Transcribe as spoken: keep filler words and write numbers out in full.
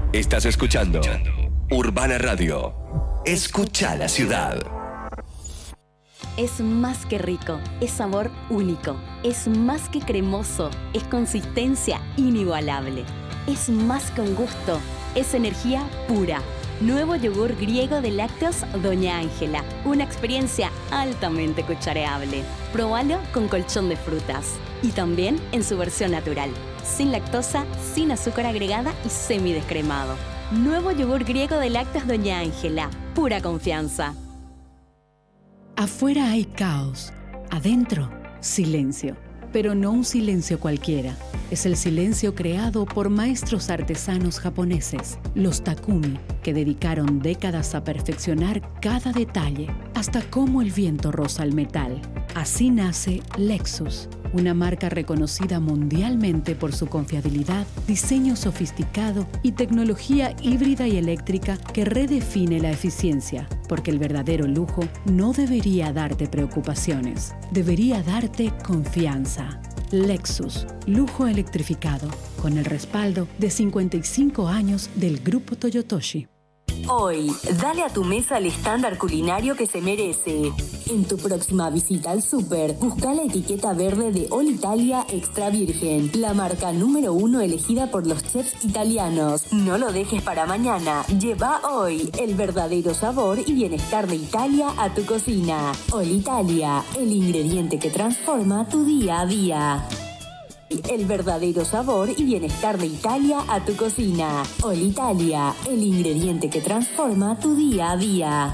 Estás escuchando Urbana Radio. Escucha la ciudad. Es más que rico, es sabor único, es más que cremoso, es consistencia inigualable, es más que un gusto, es energía pura. Nuevo yogur griego de lácteos Doña Ángela, una experiencia altamente cuchareable. Probalo con colchón de frutas y también en su versión natural, sin lactosa, sin azúcar agregada y semidescremado. Nuevo yogur griego de lácteos Doña Ángela, pura confianza. Afuera hay caos, adentro silencio, pero no un silencio cualquiera. Es el silencio creado por maestros artesanos japoneses, los Takumi, que dedicaron décadas a perfeccionar cada detalle, hasta cómo el viento roza el metal. Así nace Lexus, una marca reconocida mundialmente por su confiabilidad, diseño sofisticado y tecnología híbrida y eléctrica que redefine la eficiencia, porque el verdadero lujo no debería darte preocupaciones, debería darte confianza. Lexus, lujo electrificado, con el respaldo de cincuenta y cinco años del Grupo Toyotoshi. Hoy, dale a tu mesa el estándar culinario que se merece. En tu próxima visita al súper, busca la etiqueta verde de All Italia Extra Virgen, la marca número uno elegida por los chefs italianos. No lo dejes para mañana. Lleva hoy el verdadero sabor y bienestar de Italia a tu cocina. All Italia, el ingrediente que transforma tu día a día. El verdadero sabor y bienestar de Italia a tu cocina. All Italia, el ingrediente que transforma tu día a día.